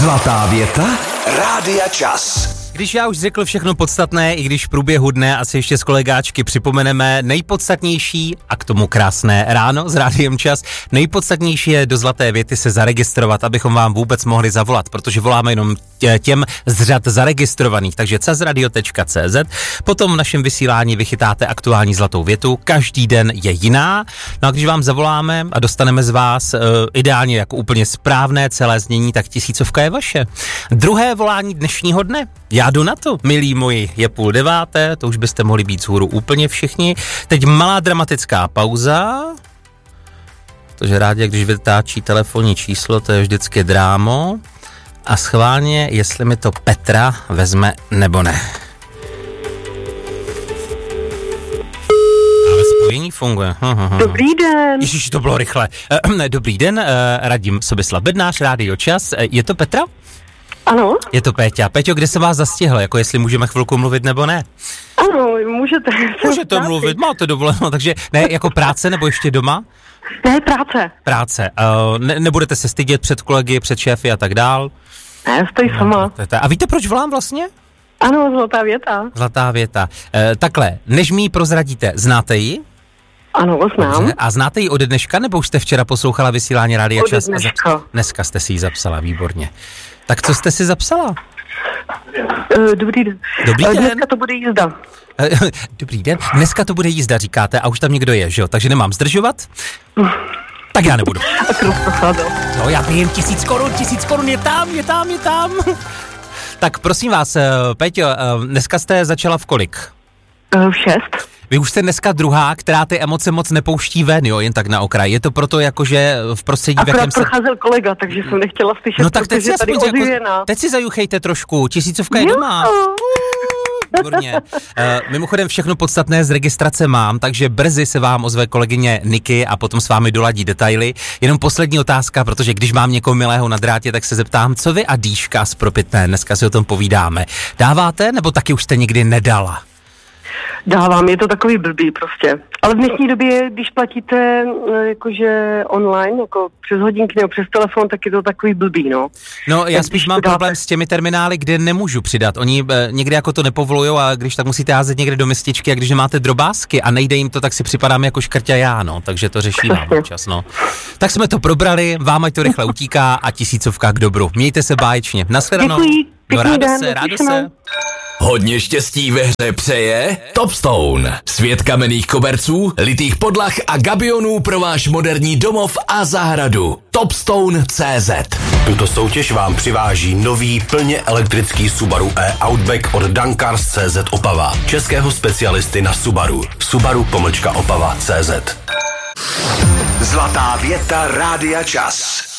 Zlatá věta Rádia Čas. Když já už řekl všechno podstatné, i když v průběhu dne asi ještě s kolegáčky připomeneme nejpodstatnější a k tomu krásné ráno s Rádiem Čas. Nejpodstatnější je do Zlaté věty se zaregistrovat, abychom vám vůbec mohli zavolat, protože voláme jenom těm z řad zaregistrovaných, takže cazradio.cz. Potom v našem vysílání vychytáte aktuální zlatou větu, každý den je jiná. No a když vám zavoláme a dostaneme z vás ideálně jako úplně správné celé znění, tak 1000 je vaše. Druhé volání dnešního dne. Já jdu na to, milí moji, je 8:30, to už byste mohli být vzhůru úplně všichni. Teď malá dramatická pauza, protože rádi, když vytáčí telefonní číslo, to je vždycky drámo. A schválně, jestli mi to Petra vezme nebo ne. Ale spojení funguje. Dobrý den. Ježiš, to bylo rychle. Dobrý den, Radim Sobislav Bednář, Rádio Čas. Je to Petra? Ano. Je to Péťa. Péťo, kde se vás zastihl? Jako jestli můžeme chvilku mluvit nebo ne? Ano, můžete. Můžete mluvit, máte dovoleno, takže ne, jako práce nebo ještě doma? Ne, práce. Práce. Nebudete se stydět před kolegy, před šéfy a tak dál? Ne, stojí sama. A víte, proč volám vlastně? Ano, zlatá věta. Zlatá věta. Takhle, než mi ji prozradíte, znáte ji? Ano, znám. Dobře. A znáte ji ode dneška, nebo už jste včera poslouchala vysílání Rádia Čas? Ode dneška. Dneska jste si ji zapsala, výborně. Tak co jste si zapsala? Dobrý den. Dobrý den. Dneska to bude jízda. Dobrý den. Dneska to bude jízda, říkáte, a už tam někdo je, že jo? Takže nemám zdržovat? Tak já nebudu. A kruh procházel. No, já vím, 1000 korun, je tam. Tak prosím vás, Peťo, dneska jste začala v kolik? V 6. Vy už jste dneska druhá, která ty emoce moc nepouští ven, jo, jen tak na okraj. Je to proto, jakože v prostředí, v jakém se... procházel kolega, takže jsem nechtěla slyšet, no tak teď si tady ozvěna. teď si zajuchejte trošku, 1000 je doma. Výborně. Mimochodem všechno podstatné z registrace mám, takže brzy se vám ozve kolegyně Niky a potom s vámi doladí detaily. Jenom poslední otázka, protože když mám někoho milého na drátě, tak se zeptám, co vy a Dýška z Propitné, dneska si o tom povídáme. Dáváte, nebo taky už jste nikdy nedala? Dávám, je to takový blbý prostě. Ale v dnešní době, když platíte jakože online, jako přes hodinky nebo přes telefon, tak je to takový blbý, no. No, já spíš mám problém s těmi terminály, kde nemůžu přidat. Oni někdy jako to nepovolujou a když tak musíte házet někde do mističky a když nemáte drobásky a nejde jim to, tak si připadám jako škrťa já, no. Takže to řeším občas, no. Tak jsme to probrali, vám ať to rychle utíká a 1000 k dobru. Mějte se báječně. Nashledanou. Děkuji. No, rádo se. Hodně štěstí ve hře přeje Topstone. Svět kamenných koberců, litých podlah a gabionů pro váš moderní domov a zahradu. Topstone.cz. Tuto soutěž vám přiváží nový plně elektrický Subaru e-Outback od Dankars.cz Opava. Českého specialisty na Subaru. Subaru-Opava.cz. Zlatá věta Rádia Čas.